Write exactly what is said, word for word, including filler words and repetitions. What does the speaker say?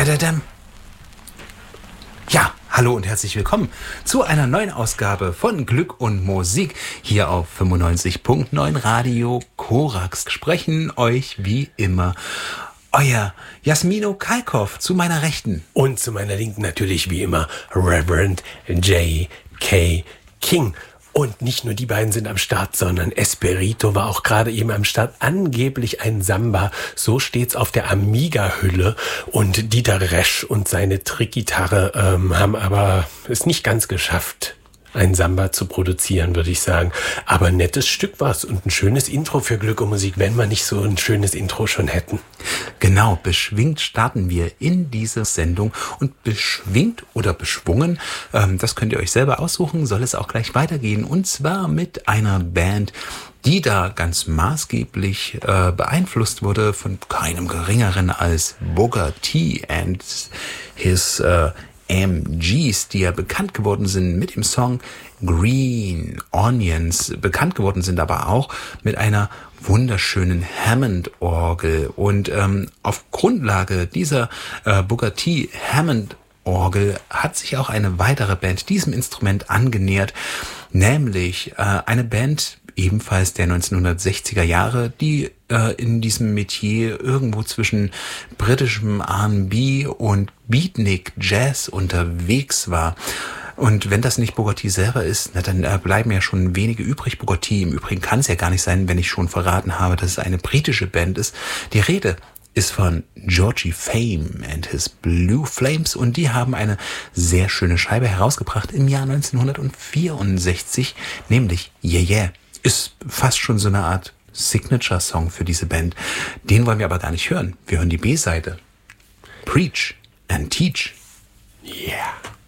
Da-da-dam. Ja, hallo und herzlich willkommen zu einer neuen Ausgabe von Glück und Musik hier auf fünfundneunzig Komma neun Radio Korax. Sprechen euch wie immer euer Jasmino Kalkoff zu meiner Rechten. Und zu meiner Linken natürlich wie immer Reverend J K. King. Und nicht nur die beiden sind am Start, sondern Esperito war auch gerade eben am Start. Angeblich ein Samba, so steht's auf der Amiga-Hülle. Und Dieter Resch und seine Trickgitarre ähm, haben aber es nicht ganz geschafft, ein Samba zu produzieren, würde ich sagen. Aber ein nettes Stück war's und ein schönes Intro für Glück und Musik, wenn wir nicht so ein schönes Intro schon hätten. Genau, beschwingt starten wir in diese Sendung und beschwingt oder beschwungen, ähm, das könnt ihr euch selber aussuchen, soll es auch gleich weitergehen, und zwar mit einer Band, die da ganz maßgeblich äh, beeinflusst wurde von keinem geringeren als Booker T and his äh, M Gs, die ja bekannt geworden sind mit dem Song Green Onions, bekannt geworden sind aber auch mit einer wunderschönen Hammond-Orgel. Und ähm, auf Grundlage dieser äh, Booker T Hammond-Orgel hat sich auch eine weitere Band diesem Instrument angenähert, nämlich äh, eine Band ebenfalls der neunzehnhundertsechziger Jahre, die äh, in diesem Metier irgendwo zwischen britischem R and B und Beatnik Jazz unterwegs war. Und wenn das nicht Booker T selber ist, na, dann äh, bleiben ja schon wenige übrig. Booker T im Übrigen kann es ja gar nicht sein, wenn ich schon verraten habe, dass es eine britische Band ist. Die Rede ist von Georgie Fame and his Blue Flames, und die haben eine sehr schöne Scheibe herausgebracht im Jahr neunzehnhundertvierundsechzig, nämlich Yeah Yeah. Ist fast schon so eine Art Signature-Song für diese Band. Den wollen wir aber gar nicht hören. Wir hören die B-Seite. Preach and Teach. Yeah.